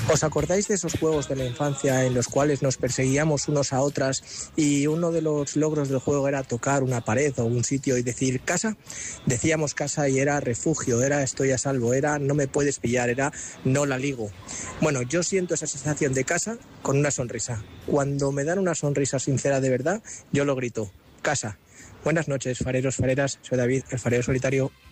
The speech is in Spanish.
¿Os acordáis de esos juegos de la infancia en los cuales nos perseguíamos unos a otras y uno de los logros del juego era tocar una pared o un sitio y decir casa? Decíamos casa y era refugio, era estoy a salvo, era no me puedes pillar, era no la ligo. Bueno, yo siento esa sensación de casa con una sonrisa. Cuando me dan una sonrisa sincera de verdad, yo lo grito, casa. Buenas noches, fareros, fareras, soy David, el farero solitario.